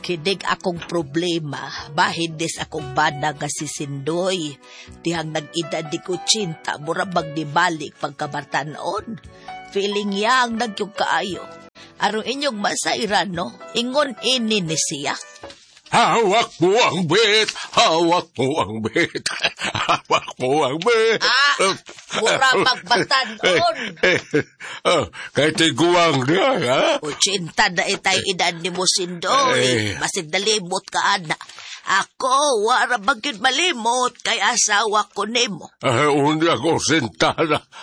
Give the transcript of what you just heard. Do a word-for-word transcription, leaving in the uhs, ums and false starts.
Kinig akong problema, bahid des akong bana nga si Sindoy. Tihang nag-edad di ko tsinta, murabag di balik pagkabartanon. Feeling yang nagyong kaayo. Arong inyong masairan, no? Ingon ini ni siya. Hawak mo ang bet! Hawak mo ang bet! Hawak mo ang bet! Ah! Murabag batanon! Eh, oh, kay tiguang na, ha? Uchinta na itay edad ni mo, Sindoy. Eh. Masig nalimot ka, ana. Ako, wara bagid malimot kay asawa ko nimo. Ah, unya ko sintana.